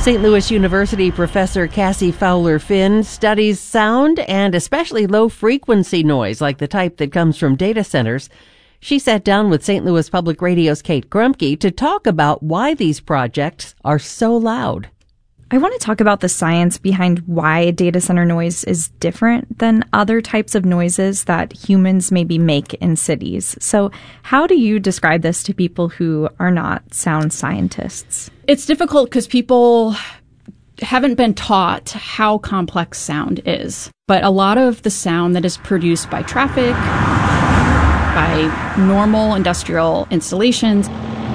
St. Louis University professor Cassie Fowler-Finn studies sound and especially low-frequency noise like the type that comes from data centers. She sat down with St. Louis Public Radio's Kate Grumke to talk about why these projects are so loud. I want to talk about the science behind why data center noise is different than other types of noises that humans maybe make in cities. So how do you describe this to people who are not sound scientists? It's difficult because people haven't been taught how complex sound is. But a lot of the sound that is produced by traffic, by normal industrial installations,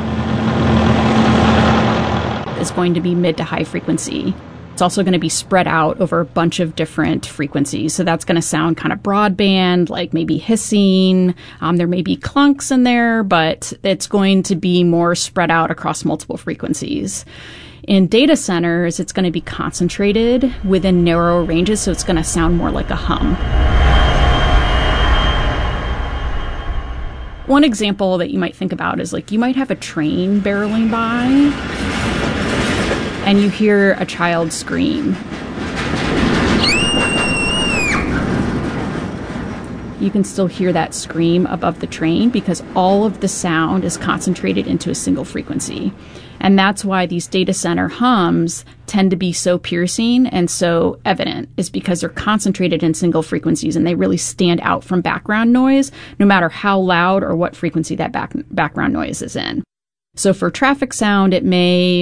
is going to be mid to high frequency. It's also going to be spread out over a bunch of different frequencies. So that's going to sound kind of broadband, like maybe hissing. There may be clunks in there, but it's going to be more spread out across multiple frequencies. In data centers, it's going to be concentrated within narrow ranges, so it's going to sound more like a hum. One example that you might think about is like you might have a train barreling by, and you hear a child scream. You can still hear that scream above the train because all of the sound is concentrated into a single frequency. And that's why these data center hums tend to be so piercing and so evident, is because they're concentrated in single frequencies and they really stand out from background noise, no matter how loud or what frequency that background noise is in. So for traffic sound, you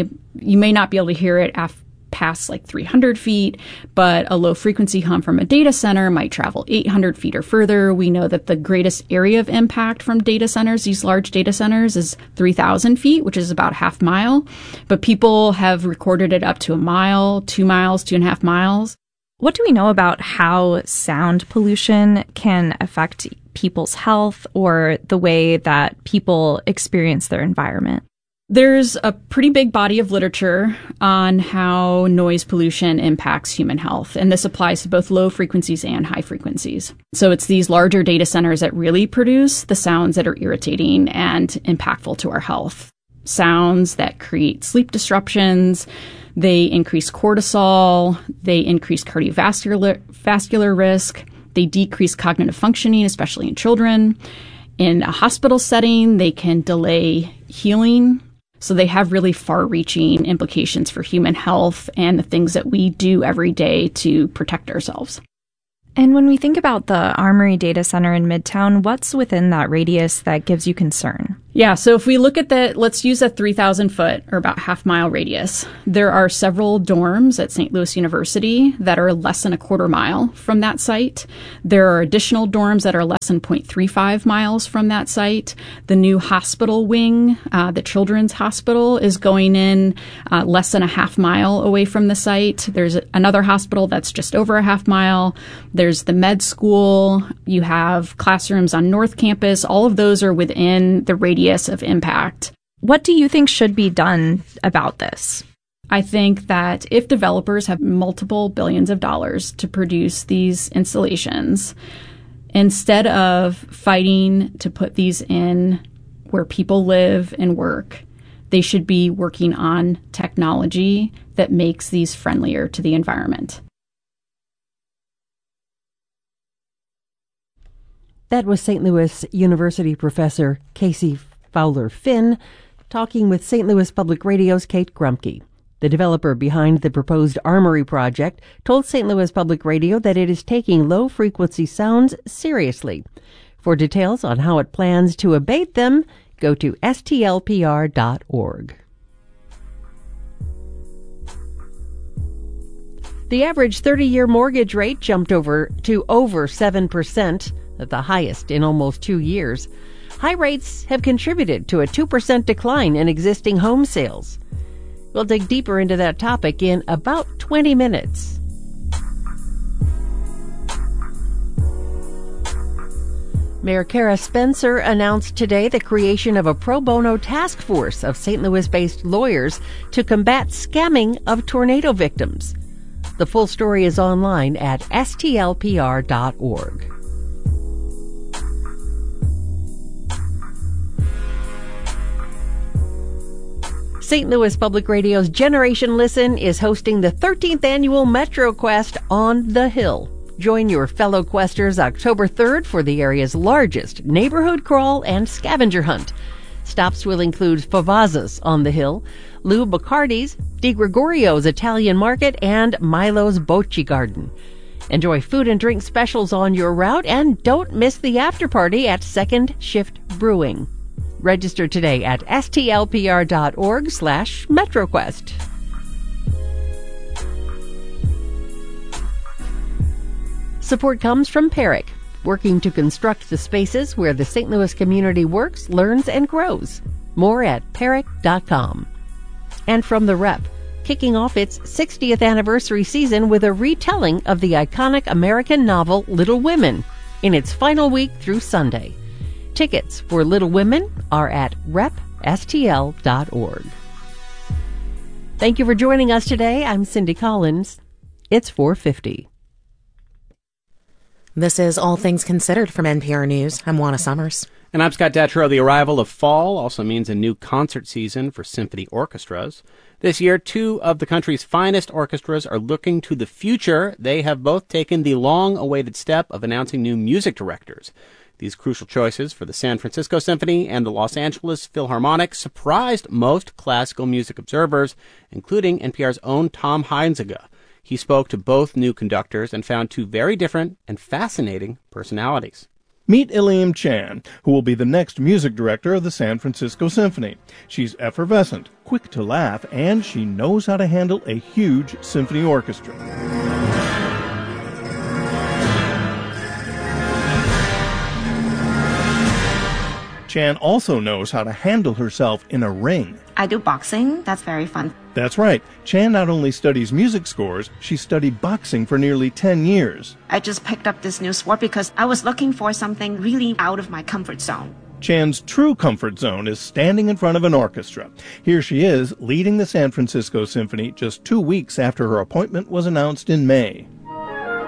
may not be able to hear it past like 300 feet, but a low frequency hum from a data center might travel 800 feet or further. We know that the greatest area of impact from data centers, these large data centers, is 3,000 feet, which is about half mile. But people have recorded it up to a mile, 2 miles, 2.5 miles. What do we know about how sound pollution can affect people's health or the way that people experience their environment? There's a pretty big body of literature on how noise pollution impacts human health, and this applies to both low frequencies and high frequencies. So it's these larger data centers that really produce the sounds that are irritating and impactful to our health. Sounds that create sleep disruptions, they increase cortisol, they increase cardiovascular risk, they decrease cognitive functioning, especially in children. In a hospital setting, they can delay healing. So they have really far-reaching implications for human health and the things that we do every day to protect ourselves. And when we think about the Armory Data Center in Midtown, what's within that radius that gives you concern? Yeah, so if we look at let's use a 3,000 foot or about half-mile radius. There are several dorms at St. Louis University that are less than a quarter mile from that site. There are additional dorms that are less than 0.35 miles from that site. The new hospital wing, the Children's Hospital, is going in less than a half mile away from the site. There's another hospital that's just over a half mile. There's the med school. You have classrooms on North Campus. All of those are within the radius of impact. What do you think should be done about this? I think that if developers have multiple billions of dollars to produce these installations, instead of fighting to put these in where people live and work, they should be working on technology that makes these friendlier to the environment. That was St. Louis University professor Cassie Fowler-Finn talking with St. Louis Public Radio's Kate Grumke. The developer behind the proposed Armory project told St. Louis Public Radio that it is taking low-frequency sounds seriously. For details on how it plans to abate them, go to stlpr.org. The average 30-year mortgage rate jumped to over 7%, at the highest in almost 2 years. High rates have contributed to a 2% decline in existing home sales. We'll dig deeper into that topic in about 20 minutes. Mayor Kara Spencer announced today the creation of a pro bono task force of St. Louis-based lawyers to combat scamming of tornado victims. The full story is online at stlpr.org. St. Louis Public Radio's Generation Listen is hosting the 13th annual Metro Quest on the Hill. Join your fellow Questers October 3rd for the area's largest neighborhood crawl and scavenger hunt. Stops will include Favazza's on the Hill, Lou Bacardi's, Di Gregorio's Italian Market, and Milo's Bocce Garden. Enjoy food and drink specials on your route, and don't miss the after party at Second Shift Brewing. Register today at stlpr.org/MetroQuest. Support comes from Perrick, working to construct the spaces where the St. Louis community works, learns, and grows. More at perrick.com. And from The Rep, kicking off its 60th anniversary season with a retelling of the iconic American novel Little Women in its final week through Sunday. Tickets for Little Women are at repstl.org. Thank you for joining us today. I'm Cindy Collins. It's 4:50. This is All Things Considered from NPR News. I'm Juana Summers. And I'm Scott Detrow. The arrival of fall also means a new concert season for symphony orchestras. This year, two of the country's finest orchestras are looking to the future. They have both taken the long-awaited step of announcing new music directors. These crucial choices for the San Francisco Symphony and the Los Angeles Philharmonic surprised most classical music observers, including NPR's own Tom Heinzega. He spoke to both new conductors and found two very different and fascinating personalities. Meet Elaine Chan, who will be the next music director of the San Francisco Symphony. She's effervescent, quick to laugh, and she knows how to handle a huge symphony orchestra. Chan also knows how to handle herself in a ring. I do boxing. That's very fun. That's right. Chan not only studies music scores, she studied boxing for nearly 10 years. I just picked up this new sport because I was looking for something really out of my comfort zone. Chan's true comfort zone is standing in front of an orchestra. Here she is, leading the San Francisco Symphony just 2 weeks after her appointment was announced in May.